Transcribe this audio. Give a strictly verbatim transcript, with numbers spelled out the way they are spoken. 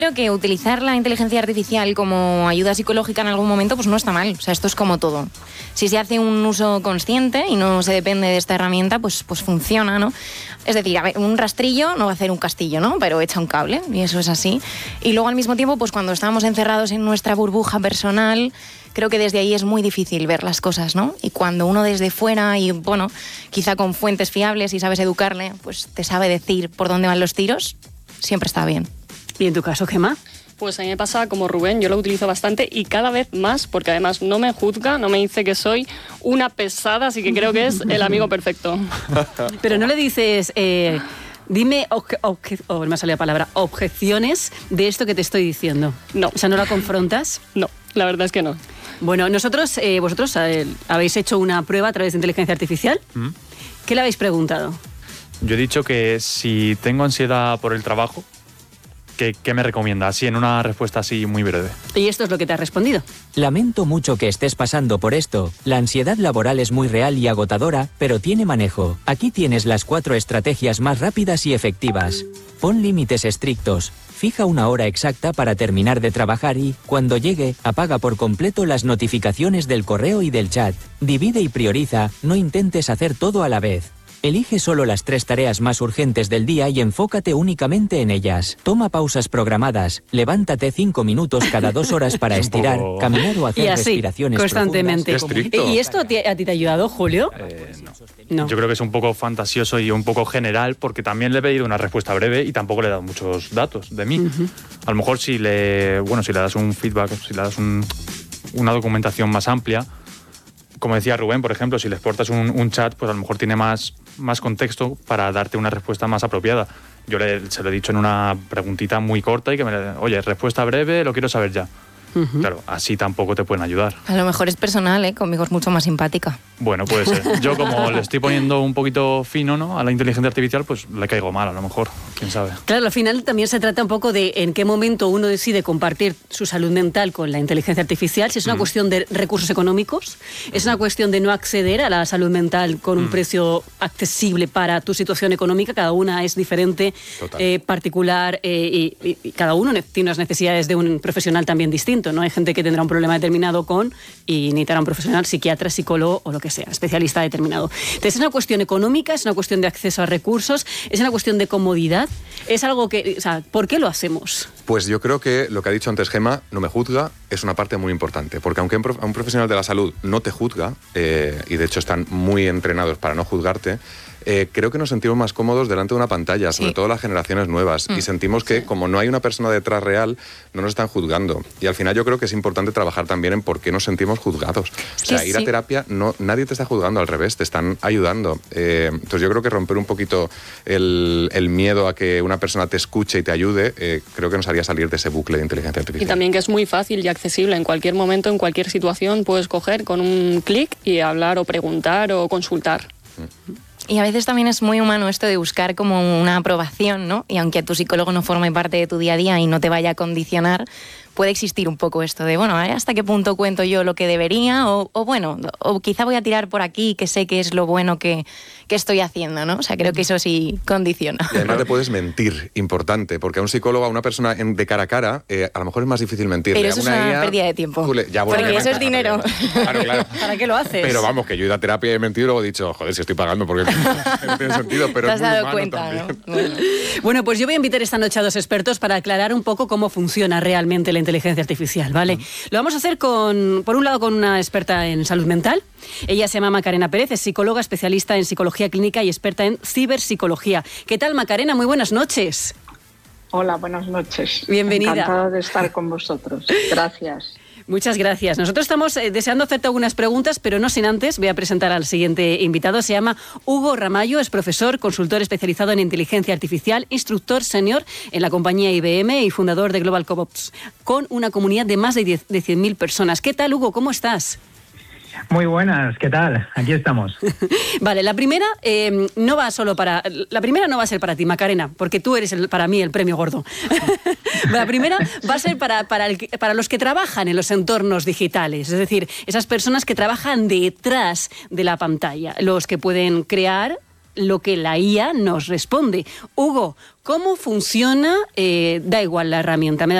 Creo que utilizar la inteligencia artificial como ayuda psicológica en algún momento pues no está mal. O sea, esto es como todo. Si se hace un uso consciente y no se depende de esta herramienta, pues, pues funciona, ¿no? Es decir, a ver, un rastrillo no va a hacer un castillo, ¿no? Pero echa un cable y eso es así. Y luego al mismo tiempo, pues cuando estamos encerrados en nuestra burbuja personal, creo que desde ahí es muy difícil ver las cosas, ¿no? Y cuando uno desde fuera y, bueno, quizá con fuentes fiables y sabes educarle, pues te sabe decir por dónde van los tiros, siempre está bien. ¿Y en tu caso, Gemma? Pues a mí me pasa como Rubén, yo lo utilizo bastante y cada vez más, porque además no me juzga, no me dice que soy una pesada, así que creo que es el amigo perfecto. Pero no le dices, eh, dime, obje, obje, oh, me ha salido la palabra, objeciones de esto que te estoy diciendo. No. O sea, ¿no la confrontas? No, la verdad es que no. Bueno, nosotros, eh, vosotros eh, habéis hecho una prueba a través de inteligencia artificial. ¿Mm? ¿Qué le habéis preguntado? Yo he dicho que si tengo ansiedad por el trabajo, ¿Qué, ¿Qué me recomienda? Así, en una respuesta así muy breve. Y esto es lo que te ha respondido. Lamento mucho que estés pasando por esto. La ansiedad laboral es muy real y agotadora, pero tiene manejo. Aquí tienes las cuatro estrategias más rápidas y efectivas. Pon límites estrictos. Fija una hora exacta para terminar de trabajar y, cuando llegue, apaga por completo las notificaciones del correo y del chat. Divide y prioriza, no intentes hacer todo a la vez. Elige solo las tres tareas más urgentes del día y enfócate únicamente en ellas. Toma pausas programadas, levántate cinco minutos cada dos horas para estirar, poco... caminar o hacer y así, respiraciones constantemente. Estricto. ¿Y esto a ti, a ti te ha ayudado, Julio? Eh, no. no. Yo creo que es un poco fantasioso y un poco general, porque también le he pedido una respuesta breve y tampoco le he dado muchos datos de mí. Uh-huh. A lo mejor si le, bueno, si le das un feedback, si le das un, una documentación más amplia, como decía Rubén, por ejemplo, si le exportas un, un chat, pues a lo mejor tiene más, más contexto para darte una respuesta más apropiada. Yo le, se lo he dicho en una preguntita muy corta y que me le, oye, respuesta breve, lo quiero saber ya. Uh-huh. Claro, así tampoco te pueden ayudar. A lo mejor es personal, ¿eh? Conmigo es mucho más simpática. Bueno, puede ser. Yo como le estoy poniendo un poquito fino, ¿no?, a la inteligencia artificial, pues le caigo mal a lo mejor, quién sabe. Claro, al final también se trata un poco de en qué momento uno decide compartir su salud mental con la inteligencia artificial, si es una mm. cuestión de recursos económicos, es una cuestión de no acceder a la salud mental con un mm. precio accesible para tu situación económica, cada una es diferente, eh, particular, eh, y, y cada uno tiene unas necesidades de un profesional también distinto. ¿No? Hay gente que tendrá un problema determinado con y necesitará un profesional, psiquiatra, psicólogo o lo que sea, especialista determinado. Entonces, ¿es una cuestión económica? ¿Es una cuestión de acceso a recursos? ¿Es una cuestión de comodidad? ¿Es algo que, o sea, ¿por qué lo hacemos? Pues yo creo que lo que ha dicho antes Gemma, no me juzga, es una parte muy importante, porque aunque a un profesional de la salud no te juzga, eh, y de hecho están muy entrenados para no juzgarte, Eh, creo que nos sentimos más cómodos delante de una pantalla, sobre sí. todo las generaciones nuevas, mm. y sentimos que como no hay una persona detrás real, no nos están juzgando. Y al final yo creo que es importante trabajar también en por qué nos sentimos juzgados. O sea, sí, ir sí. a terapia, no, nadie te está juzgando, al revés, te están ayudando. Eh, entonces yo creo que romper un poquito el, el miedo a que una persona te escuche y te ayude, eh, creo que nos haría salir de ese bucle de inteligencia artificial. Y también que es muy fácil y accesible, en cualquier momento, en cualquier situación, puedes coger con un clic y hablar o preguntar o consultar. Mm. Y a veces también es muy humano esto de buscar como una aprobación, ¿no? Y aunque tu psicólogo no forme parte de tu día a día y no te vaya a condicionar, puede existir un poco esto de, bueno, ¿hasta qué punto cuento yo lo que debería? O, o bueno, o quizá voy a tirar por aquí, que sé que es lo bueno que, que estoy haciendo, ¿no? O sea, creo que eso sí condiciona. Y además le puedes mentir, importante, porque a un psicólogo, a una persona en, de cara a cara, eh, a lo mejor es más difícil mentir. Pero eso es una I A, pérdida de tiempo. Jule, ya, bueno, porque eso es dinero. Claro, claro. ¿Para qué lo haces? Pero vamos, que yo he ido a terapia y he mentido y luego he dicho, joder, si estoy pagando porque no tiene sentido, pero te es has muy dado humano cuenta, también. ¿no? Bueno. Bueno, pues yo voy a invitar esta noche a dos expertos para aclarar un poco cómo funciona realmente la inteligencia artificial, ¿vale? Uh-huh. Lo vamos a hacer con, por un lado, con una experta en salud mental. Ella se llama Macarena Pérez, es psicóloga, especialista en psicología clínica y experta en ciberpsicología. ¿Qué tal, Macarena? Muy buenas noches. Hola, buenas noches. Bienvenida. Encantada de estar con vosotros. Gracias. Muchas gracias. Nosotros estamos eh, deseando hacerte algunas preguntas, pero no sin antes. Voy a presentar al siguiente invitado. Se llama Hugo Ramallo, es profesor, consultor especializado en inteligencia artificial, instructor senior en la compañía I B M y fundador de Global Cobots, con una comunidad de más de cien mil personas. ¿Qué tal, Hugo? ¿Cómo estás? Muy buenas, ¿qué tal? Aquí estamos. Vale, la primera eh, no va solo para... La primera no va a ser para ti, Macarena, porque tú eres el, para mí el premio gordo. La primera va a ser para, para, el, para los que trabajan en los entornos digitales, es decir, esas personas que trabajan detrás de la pantalla, los que pueden crear lo que la I A nos responde. Hugo, ¿cómo funciona? Eh, da igual la herramienta, me da